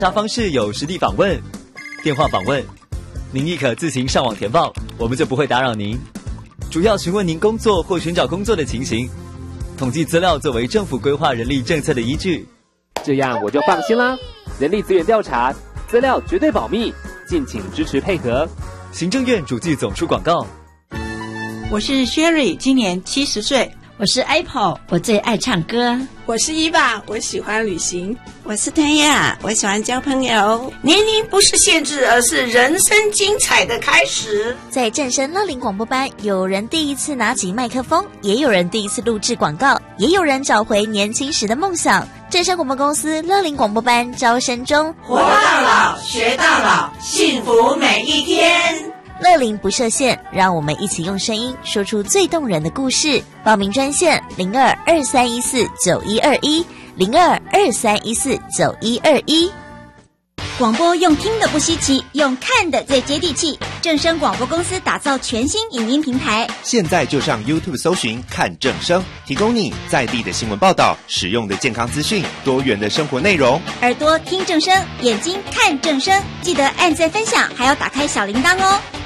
方式有实地访问、电话访问，您亦可自行上网填报，我们就不会打扰您。主要询问您工作或寻找工作的情形，统计资料作为政府规划人力政策的依据。 这样我就放心啦。人力资源调查，资料绝对保密，敬请支持配合。 行政院主计总处广告。 我是 Sherry， 今年70岁。 我是 Apple， 我最爱唱歌。 我是伊爸，我喜欢旅行。 我是谭雅，我喜欢交朋友。 年龄不是限制，而是人生精彩的开始。 在正声乐龄广播班，有人第一次拿起麦克风，也有人第一次录制广告，也有人找回年轻时的梦想。正声广播公司乐龄广播班招生中， 活到老，学到老，幸福每一天。 乐龄不设限，让我们一起用声音说出最动人的故事。报名专线02-2314-9121，02-2314-9121。 广播用听的不稀奇，用看的最接地气。正声广播公司打造全新影音平台， 现在就上 YouTube 搜寻看正声，提供你在地的新闻报道、实用的健康资讯、多元的生活内容。 耳朵听正声，眼睛看正声，记得按赞分享，还要打开小铃铛哦。